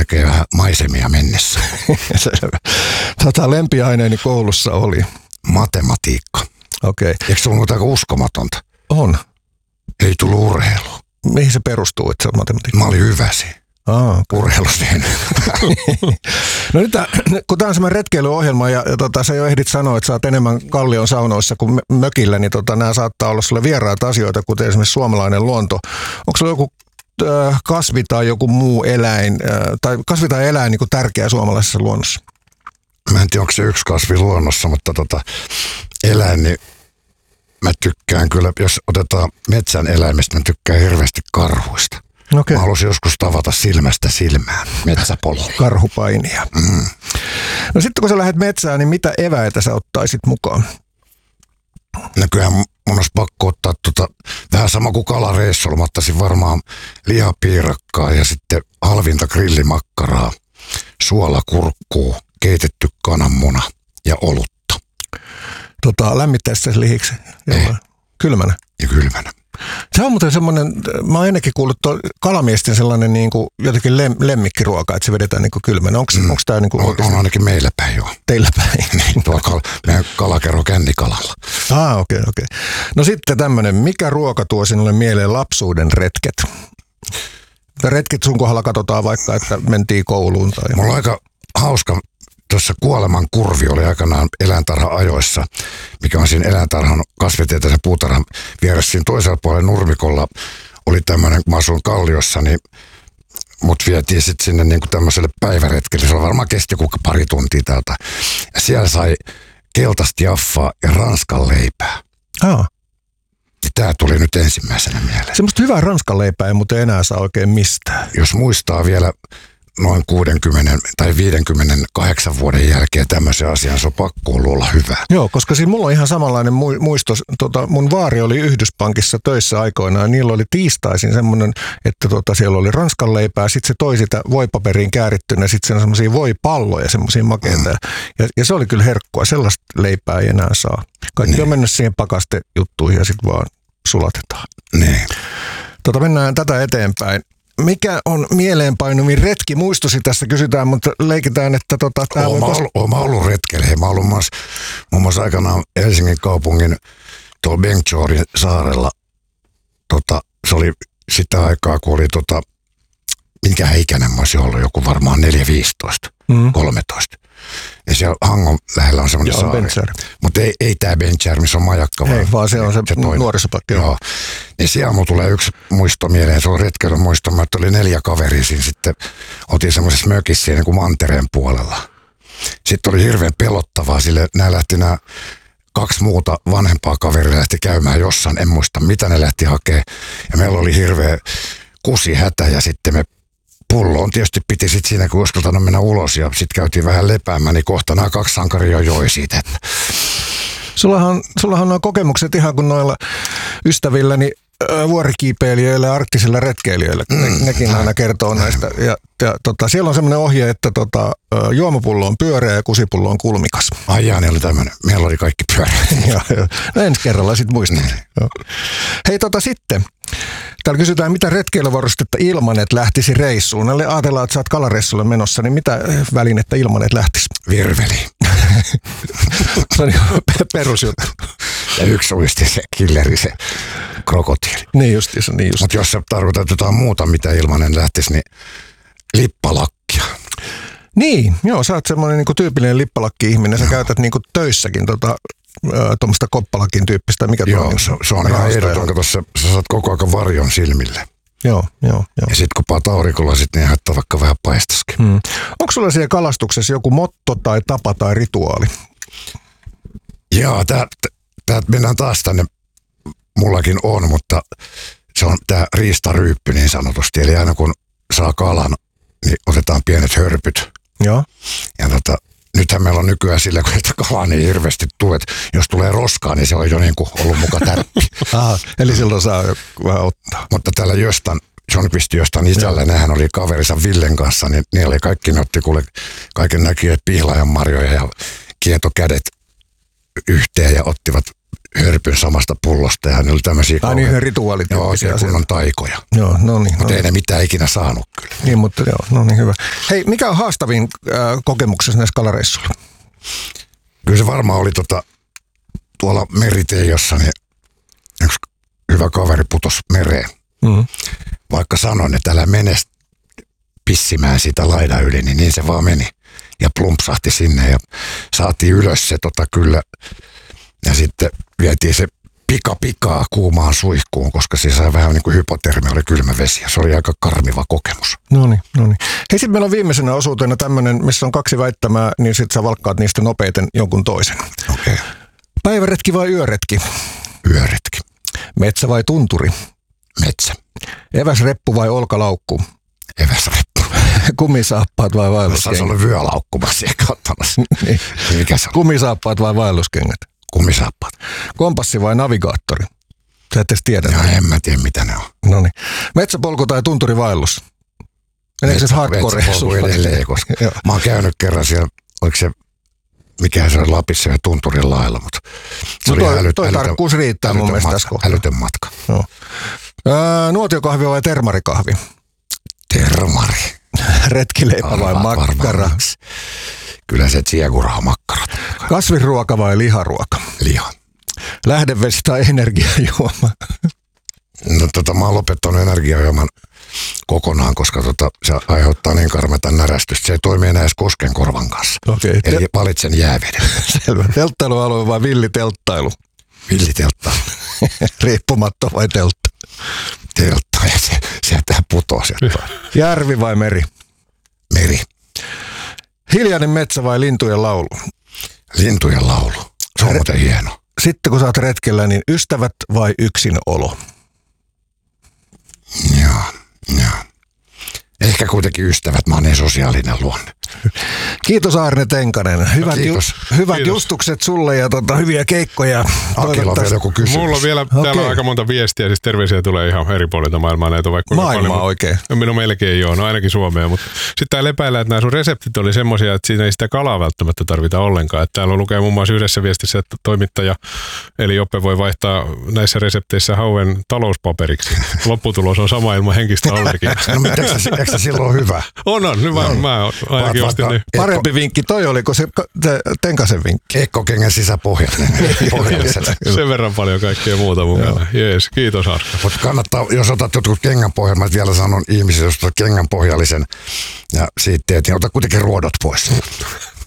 näkee vähän maisemia mennessä. Lempiaineeni koulussa oli? Matematiikka. Okei. Eikö se ollut aika uskomatonta? On. Ei tullut urheilua. Mihin se perustuu, että se on matematiikka? Mä olin hyvä siinä. Urheiluseen. No nyt, kun tämä on semmoinen retkeilyohjelma ja sä jo ehdit sanoa, että sä oot enemmän Kallion saunoissa kuin mökillä, niin nämä saattaa olla sulle vieraita asioita, kuten esimerkiksi suomalainen luonto. Onko sulla joku kasvi tai joku muu eläin, tai kasvi tai eläin niin kuin tärkeä suomalaisessa luonnossa? Mä en tiedä, onko se yksi kasvi luonnossa, mutta eläin, niin mä tykkään kyllä, jos otetaan metsän eläimistä, mä tykkään hirveästi karhuista. Okay. Mä haluaisin joskus tavata silmästä silmään metsäpololla. Karhupainia. No sitten kun sä lähdet metsään, niin mitä eväitä sä ottaisit mukaan? No kyllähän mun olisi pakko ottaa vähän sama kuin kalareissulla. Mä ottaisin varmaan lihapiirakkaa ja sitten halvinta grillimakkaraa, suolakurkkuu, keitetty kananmuna ja olutta. Lämmittäisi se lihiksi? Kylmänä? Ja kylmänä. Se on muuten semmoinen, mä oon ennenkin kuullut kalamiesten sellainen niin kuin jotenkin lemmikkiruoka, että se vedetään niin kuin kylmänä. Onko tämä niin kuin on ainakin meillä päin jo. Teillä päin? Niin, tuolla meidän kalakerro Kännikalalla. Okei. No sitten tämmöinen, mikä ruoka tuo sinulle mieleen lapsuuden retket? Retket sun kohdalla katsotaan vaikka, että mentiin kouluun tai... Mulla on aika hauska. Tuossa Kuoleman kurvi oli aikanaan eläintarha-ajoissa, mikä on siinä eläintarhan kasvitieteellisen puutarhan vieressä. Siinä toisella puolella nurmikolla oli tämmöinen, kun mä asuin Kalliossa, niin mut vietiin sitten sinne niin kuin tämmöiselle päiväretkelle. Se varmaan kesti joku pari tuntia täältä. Ja siellä sai keltaista jaffaa ja ranskan leipää. Ja tää tuli nyt ensimmäisenä mieleen. Semmoista hyvää ranskan leipää ei muuten enää saa oikein mistään. Jos muistaa vielä noin 60 tai 58 vuoden jälkeen tämmöisen asian, se on pakko olla hyvä. Joo, koska siinä mulla on ihan samanlainen muisto. Mun vaari oli Yhdyspankissa töissä aikoinaan, ja niillä oli tiistaisin semmoinen, että siellä oli ranskan leipää, sitten se toi sitä voipaperiin käärittynä, sitten se semmoisia voipalloja, semmoisia makeita. Ja se oli kyllä herkkua, sellaista leipää ei enää saa. Kaikki on mennyt siihen pakastejuttuihin ja sitten vaan sulatetaan. Niin. Mennään tätä eteenpäin. Mikä on mieleenpainuvin retki? Muistosi tästä kysytään, mutta leikitään, että Olen ollut retkellä. Mä ollut muun muassa aikanaan Helsingin kaupungin tuolla Bengtjorin saarella. Se oli sitä aikaa, kun oli minkä ikäinen mä olisin ollut, joku varmaan 4-15, 13. Ja siellä Hangon lähellä on semmoinen saari. Mutta ei tämä Bengtjär, missä on majakka. Vaan se on se nuorisopaikka. Joo. Niin siellä mulla tulee yksi muisto mieleen. Se on retkeilyn muisto. Mä oli 4 kaveria siinä. Sitten otin semmoisessa mökissä siinä niin kuin mantereen puolella. Sitten oli hirveän pelottavaa. Sille nämä 2 muuta vanhempaa kaveria lähti käymään jossain. En muista mitä ne lähti hakemaan. Ja meillä oli hirveä kusihätä ja sitten me pulloon tietysti piti sitten siinä, kun uskaltanut mennä ulos ja sitten käytiin vähän lepäämään, niin kohta nämä 2 sankaria joi siitä. Että. Sullahan on kokemukset ihan kuin noilla ystävilläni vuorikiipeilijöillä ja arktisilla retkeilijöillä. Nekin aina kertoo näistä. Ja siellä on semmoinen ohje, että juomapullo on pyöreä ja kusipullo on kulmikas. Ai jaa, ne oli tämmöinen. Meillä oli kaikki pyöreä. No ensi kerralla sitten muistat. Hei sitten. Täällä kysytään, mitä retkeilyvarustetta Ilmanet lähtisi reissuun. Ajatellaan, että sä oot kalareissulle menossa, niin mitä välinettä Ilmanet lähtisi? Virveli. Se on perusjuttu. Ja yksi uisti se killeri, se krokotiili. Niin justiinsa. Mutta jos sä tarkoitat jotain muuta, mitä Ilmanen lähtisi, niin lippalakkia. Niin, joo, sä oot semmoinen niinku tyypillinen lippalakki-ihminen. Sä käytät niinku töissäkin tuommoista koppalakin tyyppistä. Mikä joo, se on ihan ehdoton. Kato, sä saat koko ajan varjon silmille. Joo. Ja sit kun paat aurikolla, sit niin haittaa vaikka vähän paistaskin. Onko sulla siellä kalastuksessa joku motto tai tapa tai rituaali? Joo, tää mennään taas tänne. Mullakin on, mutta se on tää riistaryyppy niin sanotusti. Eli aina kun saa kalan, niin otetaan pienet hörpyt. Joo. Ja nythän meillä on nykyään sillä, kun että kalaa niin hirveästi tuu, että jos tulee roskaa, niin se on jo niin kuin ollut muka tärppi. Eli silloin saa jo vähän ottaa. Mutta täällä John-Pisti Jostan isällä, nehän oli kaverinsa Villen kanssa, niin ne oli kaikki, ne otti kuule kaiken näköjä pihlajanmarjoja ja kietokädet yhteen ja ottivat hörpyn samasta pullosta ja ne oli tämmöisiä niin rituaalit. Joo, oikein kunnon taikoja. Joo, no niin. Mutta ei ne mitään ikinä saanut kyllä. Niin, mutta joo, no niin hyvä. Hei, mikä on haastavin kokemuksessa näissä kalareissuilla? Kyllä se varmaan oli tuolla Meriteijossa, niin yksi hyvä kaveri putosi mereen. Mm-hmm. Vaikka sanoin, että älä mene pissimään sitä laidan yli, niin se vaan meni. Ja plumpsahti sinne ja saatiin ylös se kyllä. Ja sitten vietiin se pikaa kuumaan suihkuun, koska se sai vähän niin kuin hypotermia, oli kylmä vesi. Ja se oli aika karmiva kokemus. No niin. Hei, sitten meillä on viimeisenä osuutena tämmöinen, missä on 2 väittämää, niin sitten sä valkkaat niistä nopeiten jonkun toisen. Okei. Päiväretki vai yöretki? Yöretki. Metsä vai tunturi? Metsä. Eväsreppu vai olkalaukku? Eväsreppu. Kumisaappaat vai vaelluskengät? Se oli vyölaukku, mä siihen katsomassa. Niin. Mikä se on? Kumisaappaat vai vaelluskengät? Kumisaappaat. Kompassi vai navigaattori? Sä et edes tiedä. Ja en mä tiedä, mitä ne on. No niin. Metsäpolku tai tunturivaellus? Meneekö se hardcore? Metsäpolku edelleen, koska mä oon käynyt kerran siellä, oliko se, mikähän se oli Lapissa ja Tunturin lailla, mutta se oli toi tarkkuus riittää mun mielestä tässä kohtaa. Älytön matka. No. Nuotiokahvi vai termarikahvi? Termari. Retkileipä vai makkara? Kyllä se tsiegura on makkara. Kasviruoka vai liharuoka? Liha. Lähdevesi tai energiajuoma? No mä oon lopettanut energiajuoman kokonaan, koska se aiheuttaa niin karmeita närästystä. Se ei toimi enää edes koskenkorvan kanssa. Okay. Eli valitsen jääveden. Selvä. Telttailualue vai villitelttailu? Villitelttailu. Riippumatto vai teltta? Teltta, ja sieltä putoo sieltä. Järvi vai meri? Meri. Hiljainen metsä vai lintujen laulu? Lintujen laulu. Se on muuten hieno. Sitten kun sä oot retkellä, niin ystävät vai yksinolo? Joo. Ehkä kuitenkin ystävät, mä oon niin sosiaalinen luonne. Kiitos Aarne Tenkanen. Hyvät Kiitos. justukset sulle ja hyviä keikkoja. Akilla on vielä joku kysymys. Mulla on vielä, täällä on aika monta viestiä, siis terveisiä tulee ihan eri puolilta maailmaa. Näitä on vaikka maailmaa oikein. No melkein joo, no ainakin Suomea, mutta sitten täällä epäillään, että nämä sun reseptit oli semmoisia, että siinä ei sitä kalaa välttämättä tarvita ollenkaan. Että täällä lukee muun muassa yhdessä viestissä, että toimittaja eli Joppe voi vaihtaa näissä resepteissä hauen talouspaperiksi. Lopputulos on sama ilman henkistä allergiaa. No eikö se silloin hyvä? On, hyvä. Mä ainakin ostin niin. Parempi vinkki toi oli, kun se Tenkasen vinkki. Ekkokengen sisäpohjainen. Sen verran paljon kaikkea muuta mukana. Jees, kiitos Arka. Mutta kannattaa, jos otat jotkut kengänpohjaiset, vielä sanon ihmisille, jos otat kengänpohjallisen ja siitä teet, niin ota kuitenkin ruodot pois.